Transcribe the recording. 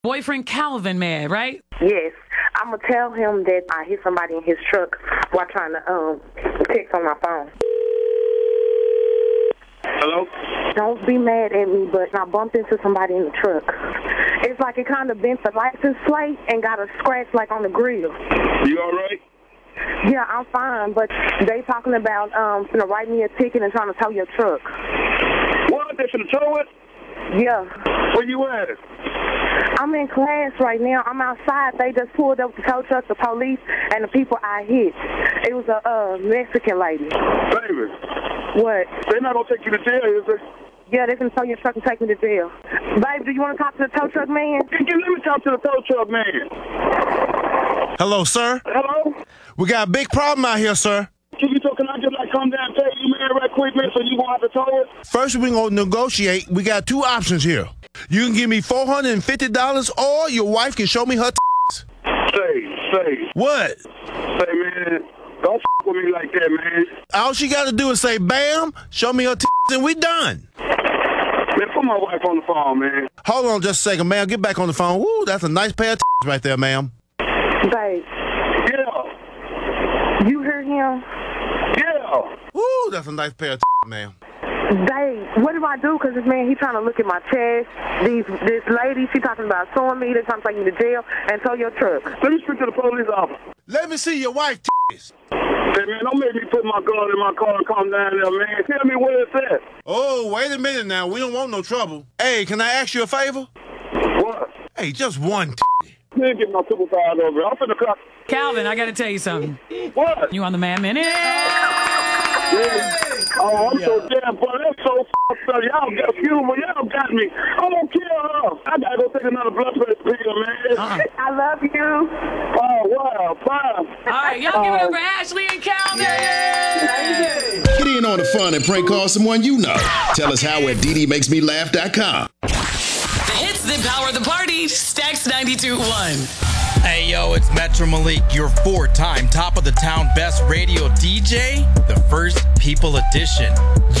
boyfriend Calvin mad, right? Yes. I'm going to tell him that I hit somebody in his truck while trying to text on my phone. Hello? Don't be mad at me, but I bumped into somebody in the truck. It's like it kind of bent the license plate and got a scratch like on the grill. You all right? Yeah, I'm fine, but they talking about write me a ticket and trying to tow your truck. What? They finna tow it? Yeah. Where you at? I'm in class right now. I'm outside. They just pulled up the tow truck, the police, and the people I hit. It was a Mexican lady. Baby. What? They're not gonna take you to jail, is they? Yeah, they're gonna tow your truck and take me to jail. Baby, do you want to talk to the tow truck man? Let me talk to the tow truck man. Hello, sir. Hello? We got a big problem out here, sir. Can I just come down and tell you, man, right quick, man, so you won't have to tow it? First, we're going to negotiate. We got two options here. You can give me $450 or your wife can show me her Say. What? Say, man, don't with me like that, man. All she got to do is say, bam, show me her and we done. Man, put my wife on the phone, man. Hold on just a second, ma'am. Get back on the phone. Woo, that's a nice pair of right there, ma'am. Babe. Yeah. You hear him? Yeah. Woo, that's a nice pair of ma'am. Babe, what do I do? Because this man, he trying to look at my chest. This lady, she talking about suing me. They're trying to take me to jail and tow your truck. Let me speak to the police officer. Let me see your wife Hey, man, don't make me put my gun in my car and come down there, man. Tell me where it's at. Oh, wait a minute now. We don't want no trouble. Hey, can I ask you a favor? What? Hey, just one Man, get my supervisor over. I'm finna cut. Calvin, I got to tell you something. What? You on the Man Minute? Yeah. Oh, I'm so damn, boy. That's so fucked up. Y'all got y'all got me. I'm gonna kill her. I gotta go take another blood pressure pill, man. I love you. Oh, wow. Bye. All right, y'all give it up for Ashley and Calvin. Get in on the fun and prank call someone you know. Tell us how at DDMakesMeLaugh.com. The hits that power the party. Stax 92.1. Hey, yo, it's Metro Malik, your 4-time top of the town best radio DJ, the First People Edition.